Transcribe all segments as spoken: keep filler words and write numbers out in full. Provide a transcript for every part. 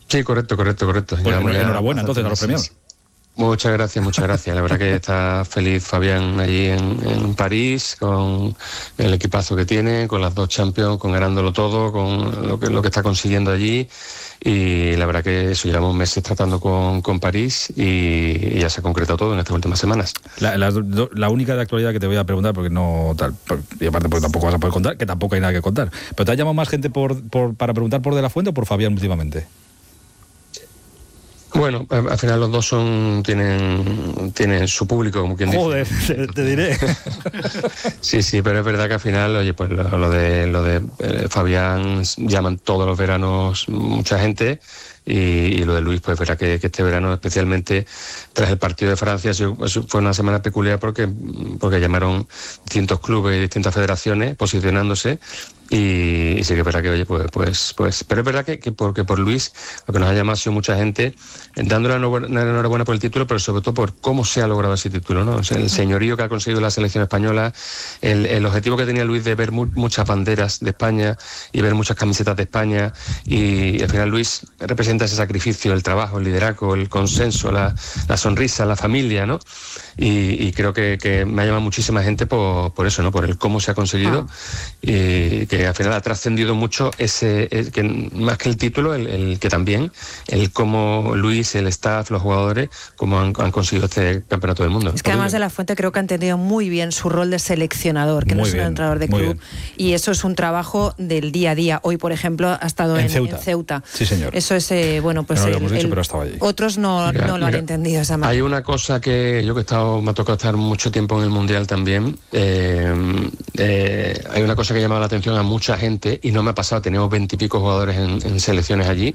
Sí, correcto, correcto, correcto. Pues ya, enhorabuena, entonces, a los premiados. Muchas gracias, muchas gracias. La verdad que está feliz Fabián allí en, en París, con el equipazo que tiene, con las dos Champions, con ganándolo todo, con lo que, lo que está consiguiendo allí. Y la verdad que eso, llevamos meses tratando con, con París y, y ya se ha concretado todo en estas últimas semanas. La, la, la única de actualidad que te voy a preguntar, porque no tal, y aparte porque tampoco vas a poder contar, que tampoco hay nada que contar, pero ¿te ha llamado más gente por, por, para preguntar por De la Fuente o por Fabián últimamente? Bueno, al final los dos son tienen tienen su público, como quien dice. Joder, te, te diré. Sí, sí, pero es verdad que al final, oye, pues lo, lo de lo de eh, Fabián llaman todos los veranos mucha gente. Y, y lo de Luis, pues verá que, que este verano, especialmente tras el partido de Francia, fue una semana peculiar porque, porque llamaron distintos clubes y distintas federaciones posicionándose. Y, y sí que es verdad que, oye, pues, pues, pues, pero es verdad que, que porque por Luis, lo que nos ha llamado ha sido mucha gente, dándole la enhorabuena por el título, pero sobre todo por cómo se ha logrado ese título, ¿no? O sea, el señorío que ha conseguido la selección española, el, el objetivo que tenía Luis de ver mu muchas banderas de España y ver muchas camisetas de España, y al final Luis representa ese sacrificio, el trabajo, el liderazgo, el consenso, la, la sonrisa, la familia, ¿no? Y, y creo que, que me ha llamado muchísima gente por, por eso, ¿no? Por el cómo se ha conseguido, ah. y que al final ha trascendido mucho ese, el, que más que el título, el, el que también, el cómo Luis, el staff, los jugadores, cómo han, han conseguido este campeonato del mundo. Es que además De la Fuente creo que ha entendido muy bien su rol de seleccionador, que muy no es bien, un entrenador de club, bien. Y eso es un trabajo del día a día. Hoy, por ejemplo, ha estado en, en, Ceuta. en Ceuta. Sí, señor. Eso es, eh, bueno, pues no el, lo hemos dicho, el, pero estaba allí. Otros no, mira, no lo mira, han entendido esa manera. Hay una cosa que yo que he estado, me ha tocado estar mucho tiempo en el Mundial también, eh, eh, hay una cosa que ha llamado la atención a mucha gente y no me ha pasado, tenemos veintipico jugadores en, en selecciones allí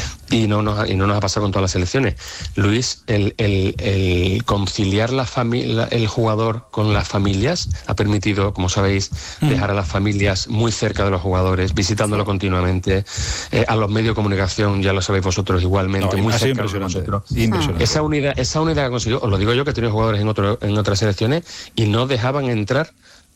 y no, nos, y no nos ha pasado con todas las selecciones. Luis, el, el, el conciliar la familia, el jugador con las familias ha permitido, como sabéis, mm. dejar a las familias muy cerca de los jugadores, visitándolo continuamente, eh, a los medios de comunicación, ya lo sabéis vosotros igualmente, no, muy cerca de nosotros. Impresionante. Esa unidad, esa unidad que ha conseguido, os lo digo yo que he tenido jugadores en, otro, en otras selecciones y no dejaban entrar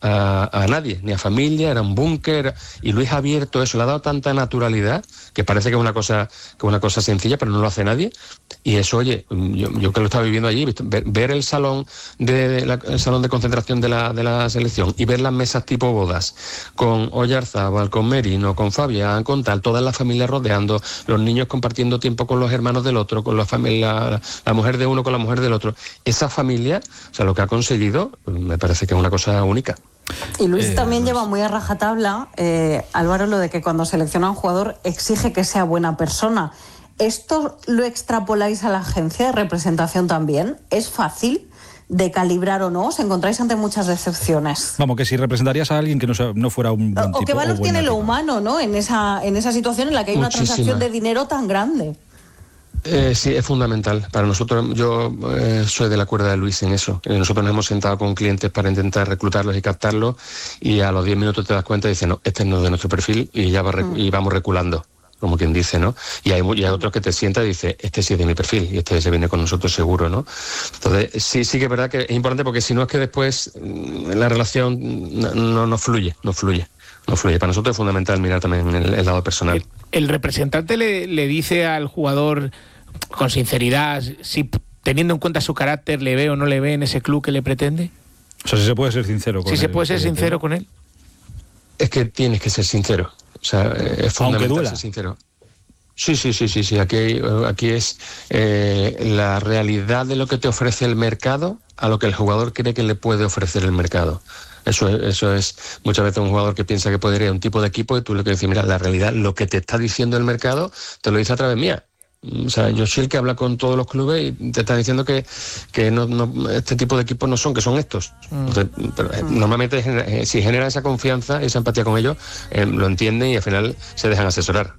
A, a nadie, ni a familia, era un búnker, y Luis ha abierto eso, le ha dado tanta naturalidad que parece que es una cosa que es una cosa sencilla, pero no lo hace nadie. Y eso, oye, yo, yo que lo estaba viviendo allí, ver, ver el salón de, de la, el salón de concentración de la, de la selección y ver las mesas tipo bodas con Oyarzábal, con Merino, con Fabián, con tal, todas las familias rodeando, los niños compartiendo tiempo con los hermanos del otro, con la familia, la, la mujer de uno con la mujer del otro. Esa familia, o sea, lo que ha conseguido, me parece que es una cosa única. Y Luis eh, también pues... lleva muy a rajatabla, eh, Álvaro, lo de que cuando selecciona a un jugador exige que sea buena persona. ¿Esto lo extrapoláis a la agencia de representación también? ¿Es fácil de calibrar o no? ¿Os encontráis ante muchas decepciones? Vamos, que si representarías a alguien que no, no fuera un buen o, tipo. ¿O qué valor o tiene tipo. lo humano, ¿no? En esa, en esa situación en la que hay Muchísima. una transacción de dinero tan grande. Eh, sí, es fundamental. Para nosotros, yo eh, soy de la cuerda de Luis en eso. Eh, nosotros nos hemos sentado con clientes para intentar reclutarlos y captarlos y a los diez minutos te das cuenta y dices, no, este no es de nuestro perfil y ya va rec- mm. y vamos reculando, como quien dice, ¿no? Y hay, y hay otros que te sientan y dices, este sí es de mi perfil y este se viene con nosotros seguro, ¿no? Entonces, sí, sí que es verdad que es importante porque si no es que después la relación no, no, no fluye, no fluye. No fluye. Para nosotros es fundamental mirar también el, el lado personal. El, el representante le, le dice al jugador con sinceridad si teniendo en cuenta su carácter le ve o no le ve en ese club que le pretende. O sea, si se puede ser sincero con si él. Si se puede ser sincero con él. Es que tienes que ser sincero. O sea, es fundamental ser sincero. Sí, sí, sí, sí, sí. Aquí, aquí es eh, la realidad de lo que te ofrece el mercado a lo que el jugador cree que le puede ofrecer el mercado. Eso es, eso es muchas veces un jugador que piensa que puede ir a un tipo de equipo y tú le quieres decir, mira, la realidad, lo que te está diciendo el mercado, te lo dice a través mía. O sea, yo soy el que habla con todos los clubes y te está diciendo que, que no, no, este tipo de equipos no son, que son estos. Entonces, pero, eh, normalmente eh, si genera esa confianza, esa empatía con ellos, eh, lo entienden y al final se dejan asesorar.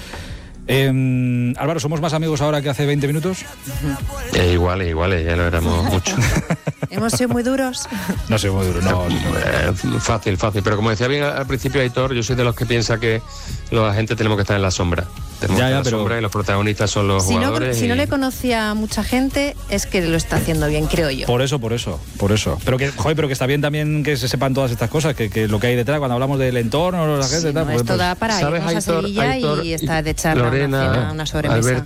Eh, Álvaro, ¿somos más amigos ahora que hace veinte minutos? Eh, igual, igual, ya lo éramos mucho. ¿Hemos sido muy duros? No soy muy duro, no. Eh, fácil, fácil. Pero como decía bien al principio Aitor, yo soy de los que piensa que los agentes tenemos que estar en la sombra. Tenemos ya, ya, que estar en la pero... sombra y los protagonistas son los si jugadores. No, si y... no le conocía a mucha gente, es que lo está haciendo bien, creo yo. Por eso, por eso, por eso. Pero que, joder, pero que está bien también que se sepan todas estas cosas, que, que lo que hay detrás cuando hablamos del entorno, la gente, sí, tal. No, pues, esto pues, da para irnos Aitor, a Sevilla Aitor, y estar de charla Lorena, una, cena, una sobremesa. Alberto,